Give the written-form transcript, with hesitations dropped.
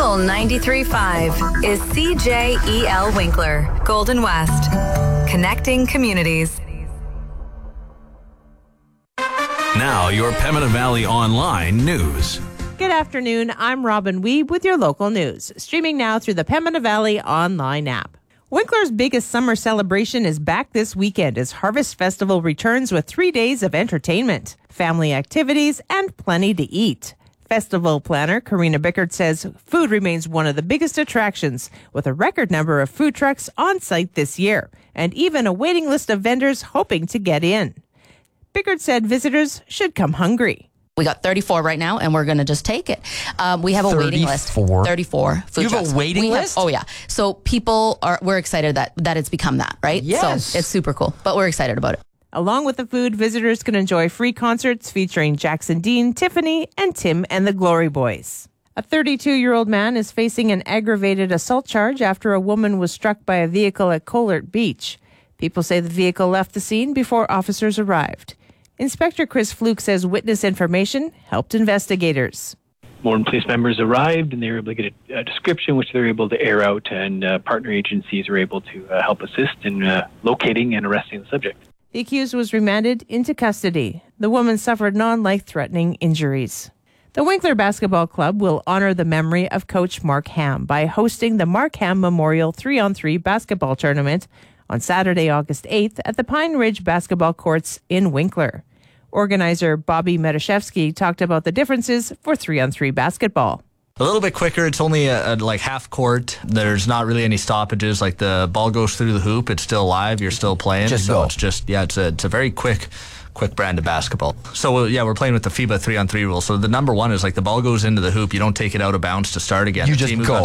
Fuel 93.5 is CJEL Winkler, Golden West. Connecting communities. Now, your Pembina Valley Online news. Good afternoon. I'm Robin Weeb with your local news. Streaming now through the Pembina Valley Online app. Winkler's biggest summer celebration is back this weekend as Harvest Festival returns with 3 days of entertainment, family activities, and plenty to eat. Festival planner Karina Bickert says food remains one of the biggest attractions, with a record number of food trucks on site this year, and even a waiting list of vendors hoping to get in. Bickert said visitors should come hungry. We got 34 right now, and we're going to just take it. We have a waiting list. 34 food You have trucks. a waiting list? Oh, yeah. So we're excited that it's become that, right? Yes. So it's super cool, but we're excited about it. Along with the food, visitors can enjoy free concerts featuring Jackson Dean, Tiffany, and Tim and the Glory Boys. A 32-year-old man is facing an aggravated assault charge after a woman was struck by a vehicle at Colert Beach. People say the vehicle left the scene before officers arrived. Inspector Chris Fluke says witness information helped investigators. More police members arrived and they were able to get a description which they were able to air out, and partner agencies were able to help assist in locating and arresting the subject. The accused was remanded into custody. The woman suffered non-life-threatening injuries. The Winkler Basketball Club will honor the memory of Coach Mark Ham by hosting the Mark Ham Memorial 3-on-3 basketball tournament on Saturday, August 8th at the Pine Ridge Basketball Courts in Winkler. Organizer Bobby Metashevsky talked about the differences for 3-on-3 basketball. A little bit quicker. It's only like half court. There's not really any stoppages. Like the ball goes through the hoop, it's still live. You're still playing. Just so go. it's just it's a very quick brand of basketball. So we're playing with the FIBA 3-on-3 rule. So the number one is like the ball goes into the hoop. You don't take it out of bounds to start again. You The just team who's go. got